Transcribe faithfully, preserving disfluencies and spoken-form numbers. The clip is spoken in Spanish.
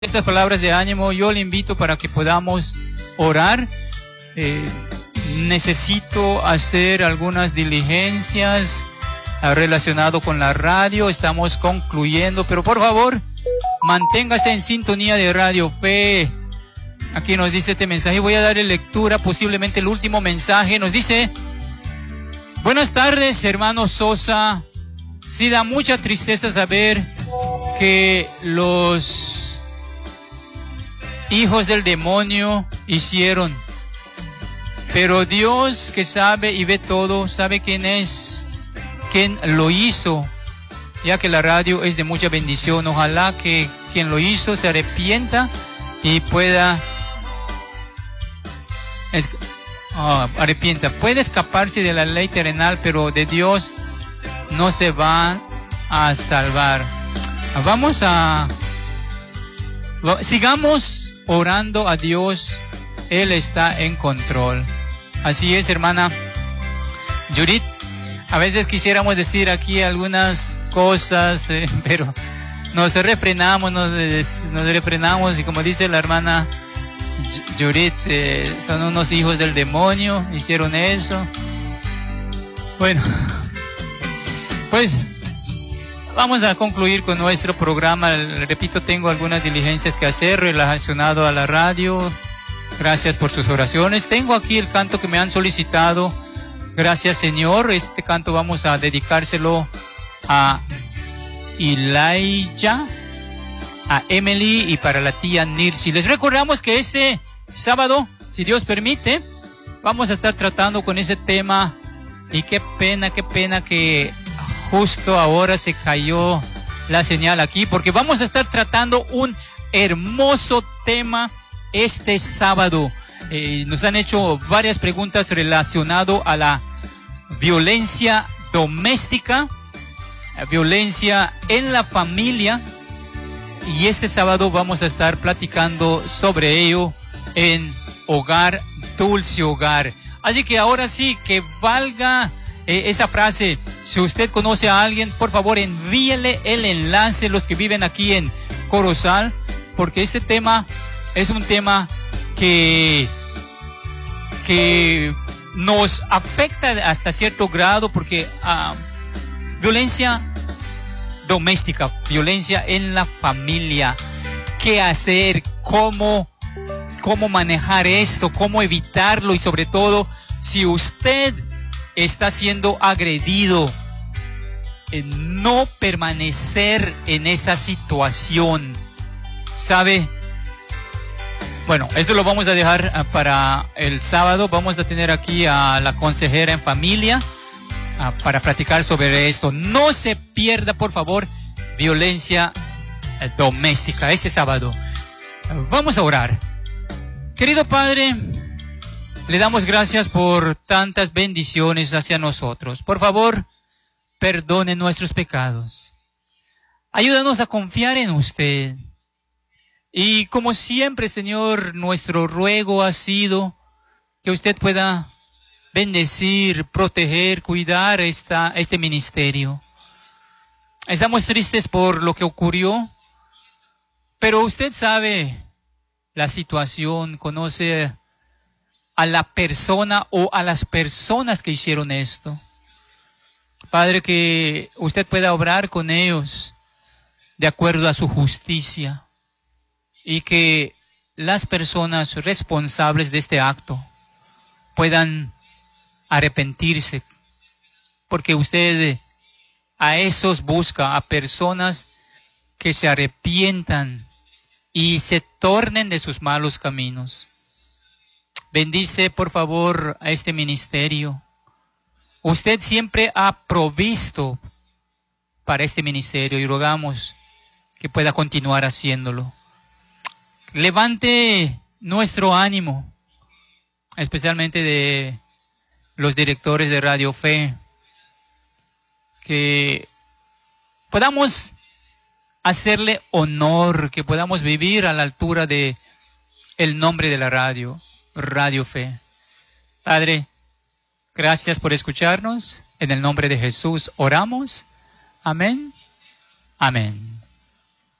Estas palabras de ánimo, yo le invito para que podamos orar. Eh, necesito hacer algunas diligencias eh, relacionado con la radio. Estamos concluyendo, pero por favor, manténgase en sintonía de Radio Fe. Aquí nos dice este mensaje, voy a darle lectura, posiblemente el último mensaje. Nos dice: buenas tardes, hermano Sosa. Sí, da mucha tristeza saber que los hijos del demonio hicieron, pero Dios, que sabe y ve todo, sabe quién es, quién lo hizo, ya que la radio es de mucha bendición. Ojalá que quien lo hizo se arrepienta y pueda es, oh, arrepienta, puede escaparse de la ley terrenal, pero de Dios no se va a salvar. Vamos a sigamos orando a Dios, Él está en control. Así es, hermana Judith. A veces quisiéramos decir aquí algunas cosas, eh, pero nos refrenamos, nos, nos refrenamos, y como dice la hermana Judith, eh, son unos hijos del demonio, hicieron eso. Bueno, pues vamos a concluir con nuestro programa. Repito, tengo algunas diligencias que hacer relacionado a la radio. Gracias por sus oraciones. Tengo aquí el canto que me han solicitado. Gracias, Señor. Este canto vamos a dedicárselo a Elijah, a Emily y para la tía Nirsi. Les recordamos que este sábado, si Dios permite, vamos a estar tratando con ese tema. Y qué pena, qué pena que justo ahora se cayó la señal aquí, porque vamos a estar tratando un hermoso tema este sábado. Eh, nos han hecho varias preguntas relacionadas a la violencia doméstica, la violencia en la familia, y este sábado vamos a estar platicando sobre ello en Hogar, Dulce Hogar. Así que ahora sí, que valga Eh, esa frase. Si usted conoce a alguien, por favor envíele el enlace, los que viven aquí en Corozal, porque este tema es un tema que que nos afecta hasta cierto grado, porque uh, violencia doméstica, violencia en la familia, qué hacer, cómo cómo manejar esto, cómo evitarlo, y sobre todo si usted está siendo agredido, eh, no permanecer en esa situación, ¿sabe? Bueno, esto lo vamos a dejar uh, para el sábado. Vamos a tener aquí a la consejera en familia uh, para platicar sobre esto. No se pierda, por favor, violencia uh, doméstica este sábado. Uh, vamos a orar. Querido Padre, le damos gracias por tantas bendiciones hacia nosotros. Por favor, perdone nuestros pecados. Ayúdanos a confiar en usted. Y como siempre, Señor, nuestro ruego ha sido que usted pueda bendecir, proteger, cuidar esta, este ministerio. Estamos tristes por lo que ocurrió, pero usted sabe la situación, conoce a la persona o a las personas que hicieron esto. Padre, que usted pueda obrar con ellos de acuerdo a su justicia, y que las personas responsables de este acto puedan arrepentirse, porque usted a esos busca, a personas que se arrepientan y se tornen de sus malos caminos. Bendice, por favor, a este ministerio. Usted siempre ha provisto para este ministerio y rogamos que pueda continuar haciéndolo. Levante nuestro ánimo, especialmente de los directores de Radio Fe, que podamos hacerle honor, que podamos vivir a la altura de el nombre de la radio. Radio Fe. Padre, gracias por escucharnos. En el nombre de Jesús oramos. Amén. Amén.